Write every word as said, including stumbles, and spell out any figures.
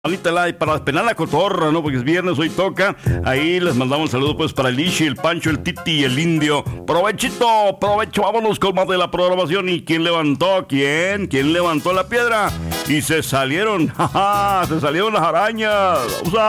Ahorita la, para despenar la cotorra, ¿no? Porque es viernes, hoy toca. Ahí les mandamos un saludo pues para el Ishi, el Pancho, el Titi y el Indio. Provechito, provecho, vámonos con más de la programación. ¿Y quién levantó? ¿Quién? ¿Quién levantó la piedra? Y se salieron, jaja, se salieron las arañas. Vamos a...